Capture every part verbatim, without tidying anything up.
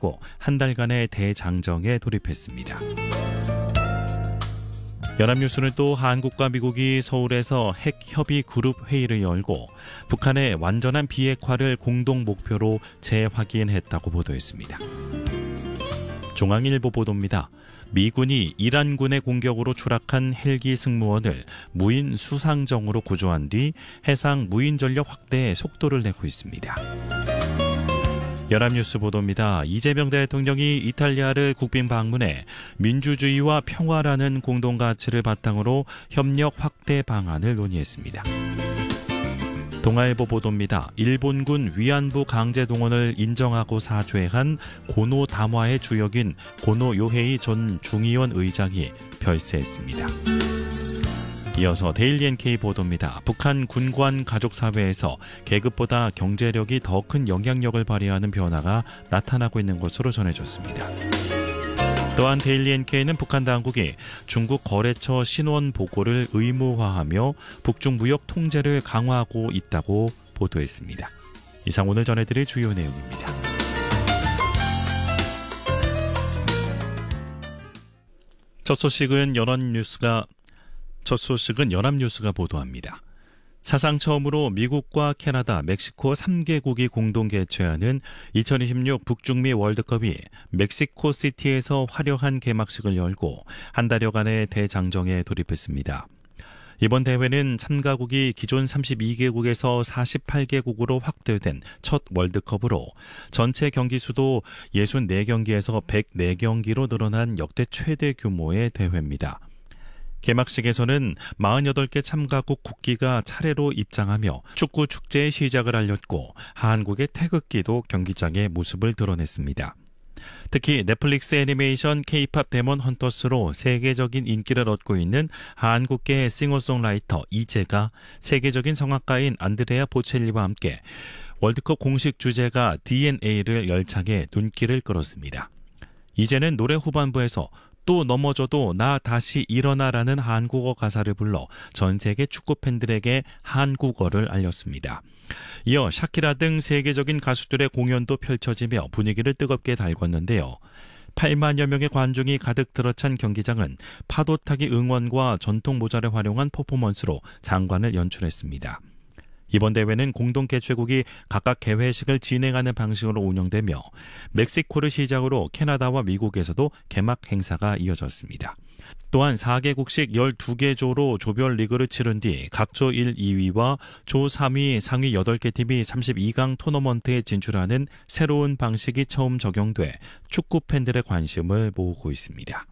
열고 한 달간의 대장정에 돌입했습니다. 연합뉴스는 또 한국과 미국이 서울에서 핵협의 그룹 회의를 열고 북한의 완전한 비핵화를 공동 목표로 재확인했다고 보도했습니다. 중앙일보 보도입니다. 미군이 이란군의 공격으로 추락한 헬기 승무원을 무인 수상정으로 구조한 뒤 해상 무인 전력 확대에 속도를 내고 있습니다. 연합뉴스 보도입니다. 이재명 대통령이 이탈리아를 국빈 방문해 민주주의와 평화라는 공동가치를 바탕으로 협력 확대 방안을 논의했습니다. 동아일보 보도입니다. 일본군 위안부 강제 동원을 인정하고 사죄한 고노 담화의 주역인 고노 요헤이 전 중의원 의장이 별세했습니다. 이어서 데일리 엔케이 보도입니다. 북한 군관 가족사회에서 계급보다 경제력이 더 큰 영향력을 발휘하는 변화가 나타나고 있는 것으로 전해졌습니다. 또한 데일리 엔케이는 북한 당국이 중국 거래처 신원 보고를 의무화하며 북중 무역 통제를 강화하고 있다고 보도했습니다. 이상 오늘 전해드릴 주요 내용입니다. 첫 소식은 연합뉴스가 첫 소식은 연합뉴스가 보도합니다. 사상 처음으로 미국과 캐나다, 멕시코 삼 개국이 공동 개최하는 이천이십육 북중미 월드컵이 멕시코시티에서 화려한 개막식을 열고 한 달여간의 대장정에 돌입했습니다. 이번 대회는 참가국이 기존 삼십이 개국에서 사십팔 개국으로 확대된 첫 월드컵으로 전체 경기 수도 육십사 경기에서 백사 경기로 늘어난 역대 최대 규모의 대회입니다. 개막식에서는 사십팔 개 참가국 국기가 차례로 입장하며 축구 축제의 시작을 알렸고 한국의 태극기도 경기장에 모습을 드러냈습니다. 특히 넷플릭스 애니메이션 K-팝 데몬 헌터스로 세계적인 인기를 얻고 있는 한국계 싱어송라이터 이재가 세계적인 성악가인 안드레아 보첼리와 함께 월드컵 공식 주제가 디엔에이를 열창해 눈길을 끌었습니다. 이제는 노래 후반부에서 또 넘어져도 나 다시 일어나라는 한국어 가사를 불러 전 세계 축구 팬들에게 한국어를 알렸습니다. 이어 샤키라 등 세계적인 가수들의 공연도 펼쳐지며 분위기를 뜨겁게 달궜는데요. 팔만여 명의 관중이 가득 들어찬 경기장은 파도타기 응원과 전통 모자를 활용한 퍼포먼스로 장관을 연출했습니다. 이번 대회는 공동 개최국이 각각 개회식을 진행하는 방식으로 운영되며 멕시코를 시작으로 캐나다와 미국에서도 개막 행사가 이어졌습니다. 또한 사 개국씩 열두 개 조로 조별 리그를 치른 뒤 각 조 일, 이 위와 조 삼 위, 상위 여덟 개 팀이 삼십이 강 토너먼트에 진출하는 새로운 방식이 처음 적용돼 축구 팬들의 관심을 모으고 있습니다.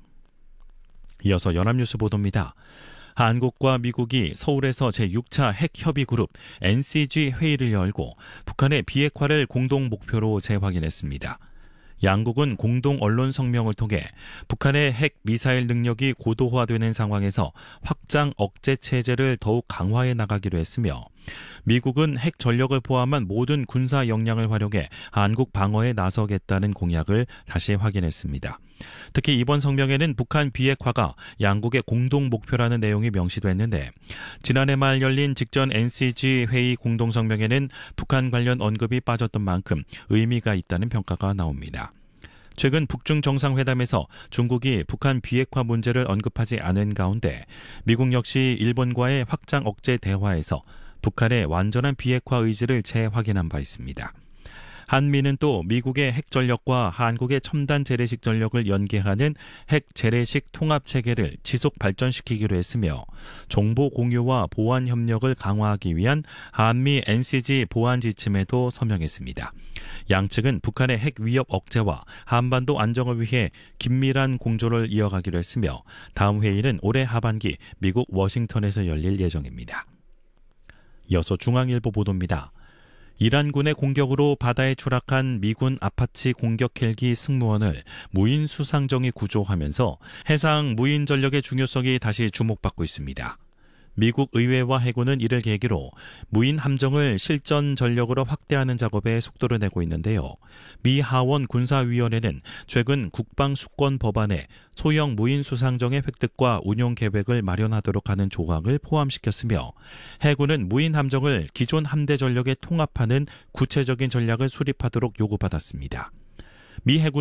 이어서 연합뉴스 보도입니다. 한국과 미국이 서울에서 제육 차 핵협의그룹 엔씨지 회의를 열고 북한의 비핵화를 공동 목표로 재확인했습니다. 양국은 공동 언론 성명을 통해 북한의 핵 미사일 능력이 고도화되는 상황에서 확장 억제 체제를 더욱 강화해 나가기로 했으며 미국은 핵 전력을 포함한 모든 군사 역량을 활용해 한국 방어에 나서겠다는 공약을 다시 확인했습니다. 특히 이번 성명에는 북한 비핵화가 양국의 공동 목표라는 내용이 명시됐는데 지난해 말 열린 직전 엔씨지 회의 공동 성명에는 북한 관련 언급이 빠졌던 만큼 의미가 있다는 평가가 나옵니다. 최근 북중 정상회담에서 중국이 북한 비핵화 문제를 언급하지 않은 가운데 미국 역시 일본과의 확장 억제 대화에서 북한의 완전한 비핵화 의지를 재확인한 바 있습니다. 한미는 또 미국의 핵 전력과 한국의 첨단 재래식 전력을 연계하는 핵 재래식 통합 체계를 지속 발전시키기로 했으며 정보 공유와 보안 협력을 강화하기 위한 한미 엔씨지 보안 지침에도 서명했습니다. 양측은 북한의 핵 위협 억제와 한반도 안정을 위해 긴밀한 공조를 이어가기로 했으며 다음 회의는 올해 하반기 미국 워싱턴에서 열릴 예정입니다. 이어서 중앙일보 보도입니다. 이란군의 공격으로 바다에 추락한 미군 아파치 공격 헬기 승무원을 무인 수상정이 구조하면서 해상 무인 전력의 중요성이 다시 주목받고 있습니다. 미국 의회와 해군은 이를 계기로 무인 함정을 실전 전력으로 확대하는 작업에 속도를 내고 있는데요. 미 하원 군사위원회는 최근 국방수권 법안에 소형 무인 수상정의 획득과 운용 계획을 마련하도록 하는 조항을 포함시켰으며 해군은 무인 함정을 기존 함대 전력에 통합하는 구체적인 전략을 수립하도록 요구받았습니다. 미 해군